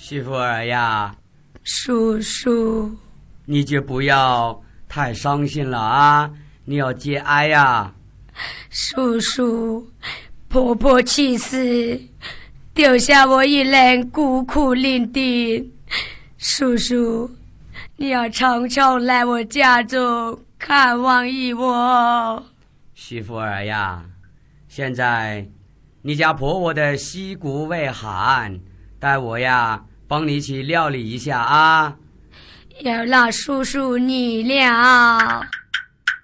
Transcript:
媳妇儿呀， 叔叔， 你就不要太伤心了啊，你要节哀呀。 叔叔，婆婆去世，丢下我一人孤苦伶仃。叔叔，你要常常来我家中看望一我。 媳妇儿呀，现在你家婆婆的膝骨未寒，待我呀帮你去料理一下啊。 要让叔叔你了。